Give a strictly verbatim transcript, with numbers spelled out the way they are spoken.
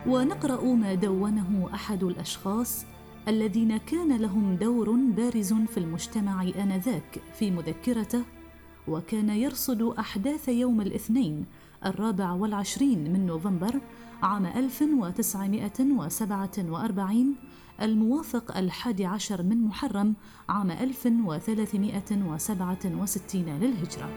ونقرأ ما دونه أحد الأشخاص الذين كان لهم دور بارز في المجتمع آنذاك في مذكرته، وكان يرصد أحداث يوم الاثنين الرابع والعشرين من نوفمبر عام ألف وتسعمائة وسبعة وأربعين الموافق الحادي عشر من محرم عام ألف وثلاثمائة وسبعة وستين للهجرة.